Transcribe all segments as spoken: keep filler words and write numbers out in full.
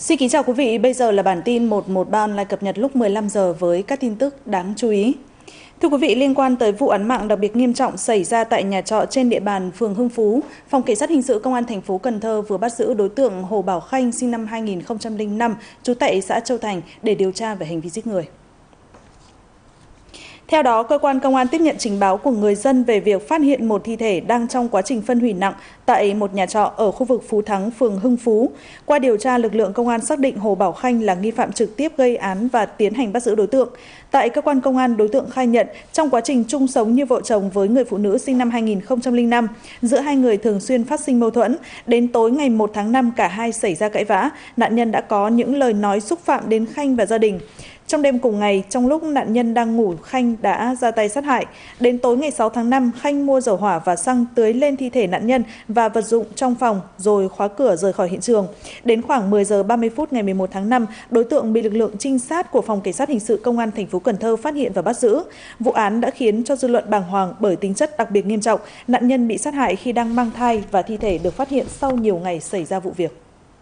Xin kính chào quý vị, bây giờ là bản tin một một ba online cập nhật lúc mười lăm giờ với các tin tức đáng chú ý. Thưa quý vị, liên quan tới vụ án mạng đặc biệt nghiêm trọng xảy ra tại nhà trọ trên địa bàn phường Hưng Phú, Phòng Cảnh sát hình sự Công an thành phố Cần Thơ vừa bắt giữ đối tượng Hồ Bảo Khanh sinh năm hai nghìn không trăm lẻ năm, trú tại xã Châu Thành để điều tra về hành vi giết người. Theo đó, cơ quan công an tiếp nhận trình báo của người dân về việc phát hiện một thi thể đang trong quá trình phân hủy nặng tại một nhà trọ ở khu vực Phú Thắng, phường Hưng Phú. Qua điều tra, lực lượng công an xác định Hồ Bảo Khanh là nghi phạm trực tiếp gây án và tiến hành bắt giữ đối tượng. Tại cơ quan công an, đối tượng khai nhận trong quá trình chung sống như vợ chồng với người phụ nữ sinh năm hai nghìn không trăm lẻ năm, giữa hai người thường xuyên phát sinh mâu thuẫn. Đến tối ngày một tháng năm, cả hai xảy ra cãi vã. Nạn nhân đã có những lời nói xúc phạm đến Khanh và gia đình. Trong đêm cùng ngày, trong lúc nạn nhân đang ngủ, Khanh đã ra tay sát hại. Đến tối ngày sáu tháng năm, Khanh mua dầu hỏa và xăng tưới lên thi thể nạn nhân và vật dụng trong phòng rồi khóa cửa rời khỏi hiện trường. Đến khoảng mười giờ ba mươi phút ngày mười một tháng năm, đối tượng bị lực lượng trinh sát của Phòng Cảnh sát hình sự Công an thành phố Cần Thơ phát hiện và bắt giữ. Vụ án đã khiến cho dư luận bàng hoàng bởi tính chất đặc biệt nghiêm trọng. Nạn nhân bị sát hại khi đang mang thai và thi thể được phát hiện sau nhiều ngày xảy ra vụ việc.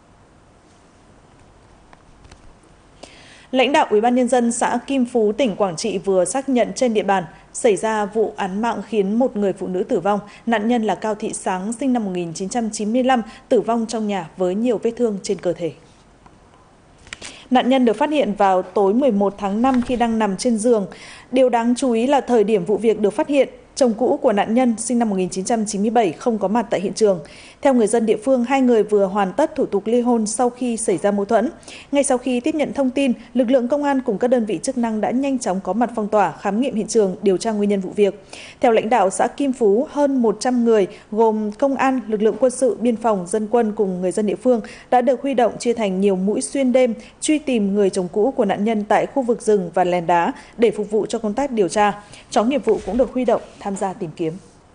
Lãnh đạo Ủy ban nhân dân xã Kim Phú, tỉnh Quảng Trị vừa xác nhận trên địa bàn xảy ra vụ án mạng khiến một người phụ nữ tử vong. Nạn nhân là Cao Thị Sáng, sinh năm một nghìn chín trăm chín mươi lăm, tử vong trong nhà với nhiều vết thương trên cơ thể. Nạn nhân được phát hiện vào tối mười một tháng năm khi đang nằm trên giường. Điều đáng chú ý là thời điểm vụ việc được phát hiện, chồng cũ của nạn nhân sinh năm một nghìn chín trăm chín mươi bảy không có mặt tại hiện trường. Theo người dân địa phương, hai người vừa hoàn tất thủ tục ly hôn sau khi xảy ra mâu thuẫn. Ngay sau khi tiếp nhận thông tin, lực lượng công an cùng các đơn vị chức năng đã nhanh chóng có mặt phong tỏa, khám nghiệm hiện trường, điều tra nguyên nhân vụ việc. Theo lãnh đạo xã Kim Phú, hơn một trăm người gồm công an, lực lượng quân sự, biên phòng, dân quân cùng người dân địa phương đã được huy động chia thành nhiều mũi xuyên đêm truy tìm người chồng cũ của nạn nhân tại khu vực rừng và lèn đá để phục vụ cho công tác điều tra. Chó nghiệp vụ cũng được huy động tham gia tìm kiếm.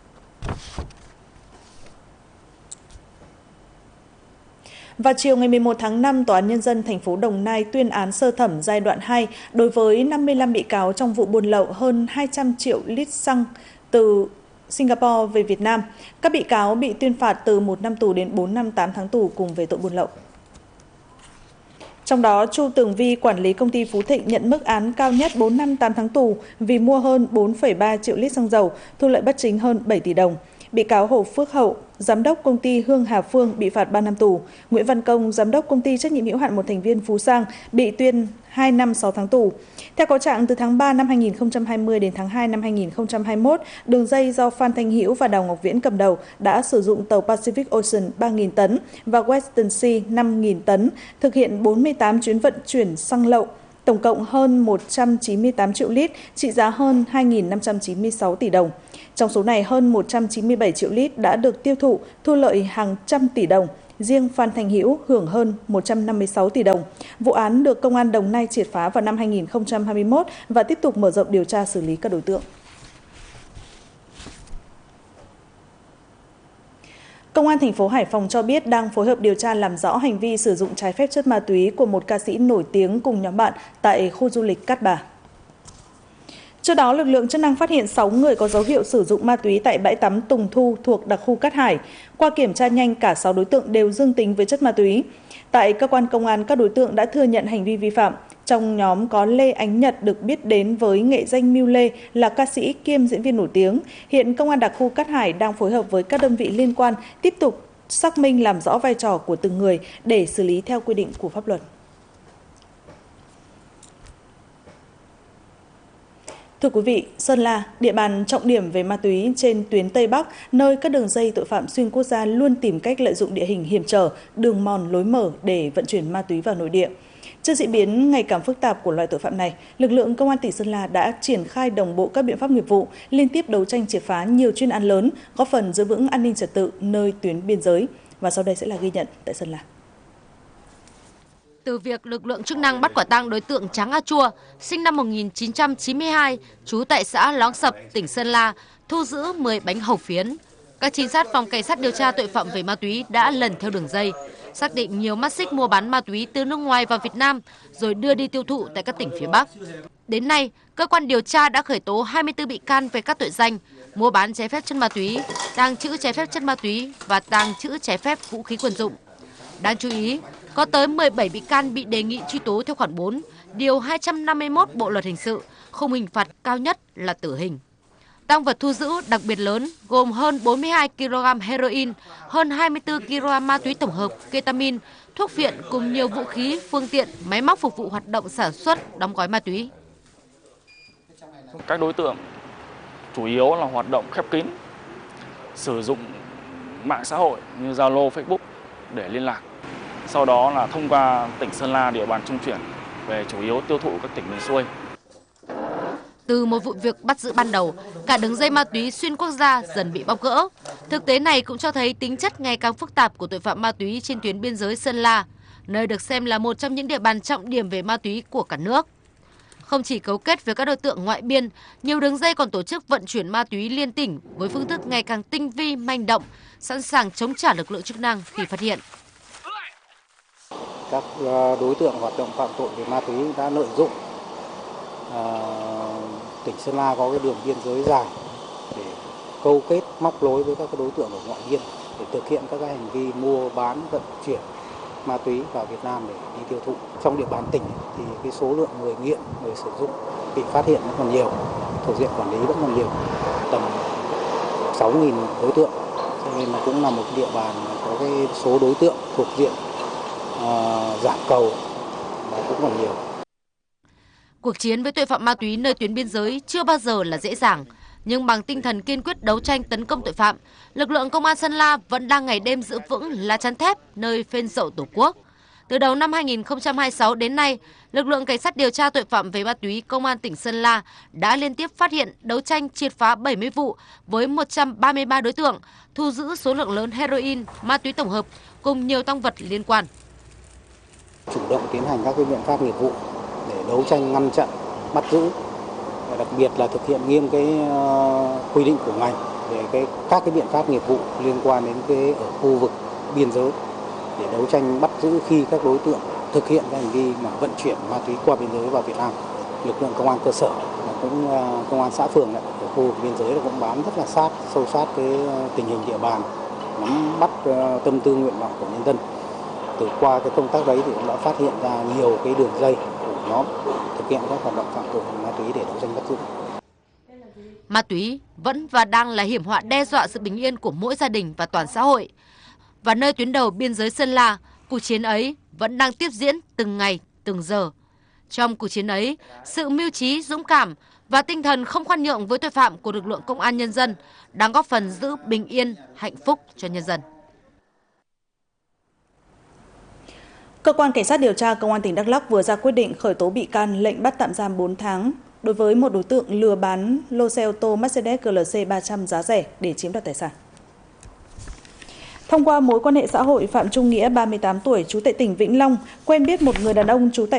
Vào chiều ngày mười một tháng năm, Tòa án Nhân dân thành phố Đồng Nai tuyên án sơ thẩm giai đoạn hai đối với năm mươi lăm bị cáo trong vụ buôn lậu hơn hai trăm triệu lít xăng từ Singapore về Việt Nam. Các bị cáo bị tuyên phạt từ một năm tù đến bốn năm tám tháng tù cùng về tội buôn lậu. Trong đó, Chu Tường Vi, quản lý công ty Phú Thịnh, nhận mức án cao nhất bốn năm tám tháng tù vì mua hơn bốn phẩy ba triệu lít xăng dầu, thu lợi bất chính hơn bảy tỷ đồng. Bị cáo Hồ Phước Hậu, giám đốc công ty Hương Hà Phương, bị phạt ba năm tù. Nguyễn Văn Công, giám đốc công ty trách nhiệm hữu hạn một thành viên Phú Sang, bị tuyên hai năm sáu tháng tù. Theo cáo trạng, từ tháng ba năm hai nghìn không trăm hai mươi đến tháng hai năm hai nghìn không trăm hai mươi mốt, đường dây do Phan Thanh Hữu và Đào Ngọc Viễn cầm đầu đã sử dụng tàu Pacific Ocean ba nghìn tấn và Western Sea năm nghìn tấn, thực hiện bốn mươi tám chuyến vận chuyển xăng lậu, tổng cộng hơn một trăm chín mươi tám triệu lít, trị giá hơn hai nghìn năm trăm chín mươi sáu tỷ đồng. Trong số này, hơn một trăm chín mươi bảy triệu lít đã được tiêu thụ, thu lợi hàng trăm tỷ đồng. Riêng Phan Thanh Hữu hưởng hơn một trăm năm mươi sáu tỷ đồng. Vụ án được Công an Đồng Nai triệt phá vào năm hai nghìn không trăm hai mươi mốt và tiếp tục mở rộng điều tra xử lý các đối tượng. Công an thành phố Hải Phòng cho biết đang phối hợp điều tra làm rõ hành vi sử dụng trái phép chất ma túy của một ca sĩ nổi tiếng cùng nhóm bạn tại khu du lịch Cát Bà. Trước đó, lực lượng chức năng phát hiện sáu người có dấu hiệu sử dụng ma túy tại bãi tắm Tùng Thu thuộc đặc khu Cát Hải. Qua kiểm tra nhanh, cả sáu đối tượng đều dương tính với chất ma túy. Tại cơ quan công an, các đối tượng đã thừa nhận hành vi vi phạm. Trong nhóm có Lê Ánh Nhật, được biết đến với nghệ danh Miu Lê, là ca sĩ kiêm diễn viên nổi tiếng. Hiện Công an đặc khu Cát Hải đang phối hợp với các đơn vị liên quan tiếp tục xác minh làm rõ vai trò của từng người để xử lý theo quy định của pháp luật. Thưa quý vị, Sơn La, địa bàn trọng điểm về ma túy trên tuyến Tây Bắc, nơi các đường dây tội phạm xuyên quốc gia luôn tìm cách lợi dụng địa hình hiểm trở, đường mòn lối mở để vận chuyển ma túy vào nội địa. Trước diễn biến ngày càng phức tạp của loại tội phạm này, lực lượng Công an tỉnh Sơn La đã triển khai đồng bộ các biện pháp nghiệp vụ, liên tiếp đấu tranh triệt phá nhiều chuyên án lớn, góp phần giữ vững an ninh trật tự nơi tuyến biên giới. Và sau đây sẽ là ghi nhận tại Sơn La. Từ việc lực lượng chức năng bắt quả tang đối tượng Tráng A Chua, sinh năm một nghìn chín trăm chín mươi hai, trú tại xã Lóng Sập, tỉnh Sơn La, thu giữ mười bánh hồng phiến. Các trinh sát Phòng Cảnh sát điều tra tội phạm về ma túy đã lần theo đường dây, xác định nhiều mắt xích mua bán ma túy từ nước ngoài vào Việt Nam rồi đưa đi tiêu thụ tại các tỉnh phía Bắc. Đến nay, cơ quan điều tra đã khởi tố hai mươi tư bị can về các tội danh mua bán trái phép chất ma túy, tàng trữ trái phép chất ma túy và tàng trữ trái phép vũ khí quân dụng. Đáng chú ý, Có tới mười bảy bị can bị đề nghị truy tố theo khoản bốn, điều hai trăm năm mươi mốt Bộ luật hình sự, khung hình phạt cao nhất là tử hình. Tang vật thu giữ đặc biệt lớn gồm hơn bốn mươi hai ki lô gam heroin, hơn hai mươi tư ki lô gam ma túy tổng hợp, ketamin, thuốc viện cùng nhiều vũ khí, phương tiện, máy móc phục vụ hoạt động sản xuất, đóng gói ma túy. Các đối tượng chủ yếu là hoạt động khép kín, sử dụng mạng xã hội như Zalo, Facebook để liên lạc. Sau đó là thông qua tỉnh Sơn La, địa bàn trung chuyển về chủ yếu tiêu thụ các tỉnh miền xuôi. Từ một vụ việc bắt giữ ban đầu, cả đường dây ma túy xuyên quốc gia dần bị bóc gỡ. Thực tế này cũng cho thấy tính chất ngày càng phức tạp của tội phạm ma túy trên tuyến biên giới Sơn La, nơi được xem là một trong những địa bàn trọng điểm về ma túy của cả nước. Không chỉ cấu kết với các đối tượng ngoại biên, nhiều đường dây còn tổ chức vận chuyển ma túy liên tỉnh với phương thức ngày càng tinh vi, manh động, sẵn sàng chống trả lực lượng chức năng khi phát hiện. Các đối tượng hoạt động phạm tội về ma túy đã lợi dụng à, tỉnh Sơn La có cái đường biên giới dài để câu kết móc nối với các đối tượng ở ngoại biên để thực hiện các cái hành vi mua bán vận chuyển ma túy vào Việt Nam để đi tiêu thụ. Trong địa bàn tỉnh thì cái số lượng người nghiện, người sử dụng bị phát hiện vẫn còn nhiều, thuộc diện quản lý vẫn còn nhiều, tầm sáu nghìn đối tượng, cho nên là cũng là một địa bàn có cái số đối tượng thuộc diện uh, giảm cầu và cũng còn nhiều. Cuộc chiến với tội phạm ma túy nơi tuyến biên giới chưa bao giờ là dễ dàng, nhưng bằng tinh thần kiên quyết đấu tranh tấn công tội phạm, lực lượng công an Sơn La vẫn đang ngày đêm giữ vững lá chắn thép nơi phên dậu Tổ quốc. Từ đầu năm hai nghìn không trăm hai mươi sáu đến nay, lực lượng cảnh sát điều tra tội phạm về ma túy công an tỉnh Sơn La đã liên tiếp phát hiện, đấu tranh triệt phá bảy mươi vụ với một trăm ba mươi ba đối tượng, thu giữ số lượng lớn heroin, ma túy tổng hợp cùng nhiều tang vật liên quan. Chủ động tiến hành các cái biện pháp nghiệp vụ để đấu tranh ngăn chặn, bắt giữ, và đặc biệt là thực hiện nghiêm cái uh, quy định của ngành về cái các cái biện pháp nghiệp vụ liên quan đến cái ở khu vực biên giới để đấu tranh bắt giữ khi các đối tượng thực hiện cái hành vi mà vận chuyển ma túy qua biên giới vào Việt Nam. Lực lượng công an cơ sở và cũng uh, công an xã phường này, ở khu vực biên giới là cũng bám rất là sát, sâu sát cái tình hình địa bàn, nắm bắt uh, tâm tư nguyện vọng của nhân dân. Từ qua cái công tác đấy thì cũng đã phát hiện ra nhiều cái đường dây của nhóm thực hiện các hoạt động phạm tội ma túy để đấu tranh bắt giữ. Ma túy vẫn và đang là hiểm họa đe dọa sự bình yên của mỗi gia đình và toàn xã hội. Và nơi tuyến đầu biên giới Sơn La, cuộc chiến ấy vẫn đang tiếp diễn từng ngày, từng giờ. Trong cuộc chiến ấy, sự mưu trí, dũng cảm và tinh thần không khoan nhượng với tội phạm của lực lượng công an nhân dân đang góp phần giữ bình yên, hạnh phúc cho nhân dân. Cơ quan Cảnh sát điều tra Công an tỉnh Đắk Lắk vừa ra quyết định khởi tố bị can, lệnh bắt tạm giam bốn tháng đối với một đối tượng lừa bán lô xe ô tô Mercedes G L C ba trăm giá rẻ để chiếm đoạt tài sản. Thông qua mối quan hệ xã hội, Phạm Trung Nghĩa, ba mươi tám tuổi, trú tại tỉnh Vĩnh Long, quen biết một người đàn ông trú tại